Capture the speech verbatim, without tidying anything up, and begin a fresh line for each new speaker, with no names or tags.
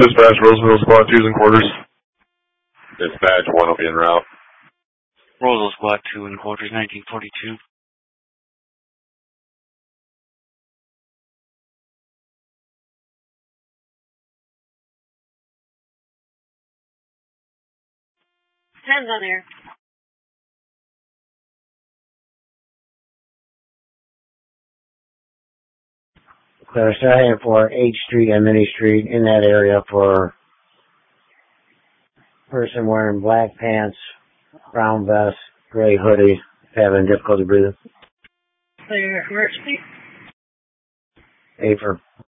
Dispatch, Roseville, squad twos and quarters.
Dispatch, one will be en route.
Roseville, squad two and quarters, nineteen forty-two.
Hands on air.
Clear starting for H Street and Mini Street in that area for person wearing black pants, brown vest, gray hoodie, having difficulty breathing.
Clear emergency.
A for